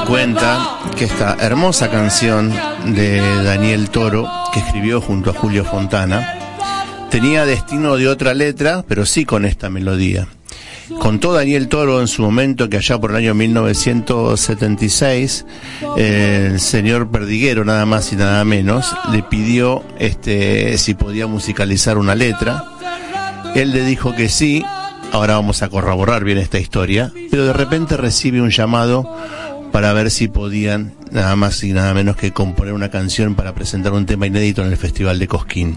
cuenta que esta hermosa canción de Daniel Toro, que escribió junto a Julio Fontana, tenía destino de otra letra, pero sí con esta melodía. Contó Daniel Toro en su momento que allá por el año 1976 el señor Perdiguero, nada más y nada menos, le pidió si podía musicalizar una letra. Él le dijo que sí. Ahora vamos a corroborar bien esta historia, pero de repente recibe un llamado para ver si podían nada más y nada menos que componer una canción para presentar un tema inédito en el Festival de Cosquín.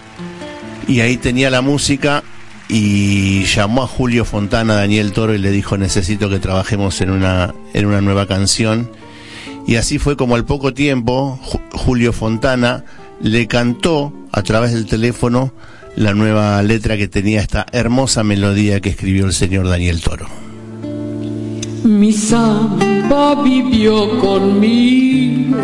Y ahí tenía la música y llamó a Julio Fontana, Daniel Toro, y le dijo: necesito que trabajemos en una nueva canción. Y así fue como al poco tiempo Julio Fontana le cantó a través del teléfono la nueva letra que tenía esta hermosa melodía que escribió el señor Daniel Toro. Mi samba vivió conmigo.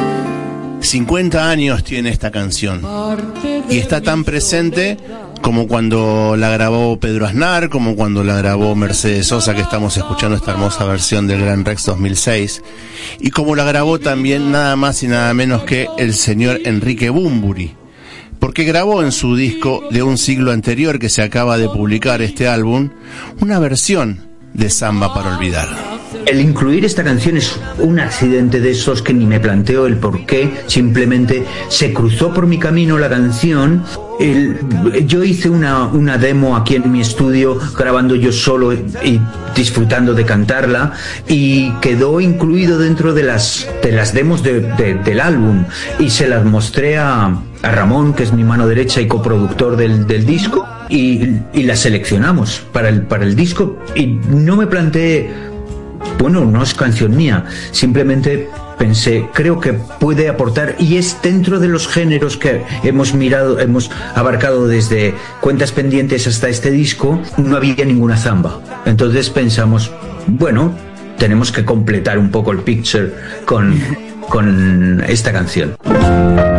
50 años tiene esta canción y está tan presente como cuando la grabó Pedro Aznar, como cuando la grabó Mercedes Sosa, que estamos escuchando esta hermosa versión del Gran Rex 2006, y como la grabó también nada más y nada menos que el señor Enrique Bunbury, porque grabó en su disco de un siglo anterior, que se acaba de publicar este álbum, una versión de Samba para Olvidar. El incluir esta canción es un accidente de esos que ni me planteo el por qué, simplemente se cruzó por mi camino la canción. Yo hice una demo aquí en mi estudio, grabando yo solo y disfrutando de cantarla, y quedó incluido dentro de las demos del álbum, y se las mostré a Ramón, que es mi mano derecha y coproductor del disco, y la seleccionamos para el disco, y no me planteé, bueno, no es canción mía, simplemente pensé, creo que puede aportar, y es dentro de los géneros que hemos abarcado desde Cuentas Pendientes hasta este disco, no había ninguna zamba. Entonces pensamos, bueno, tenemos que completar un poco el picture con esta canción.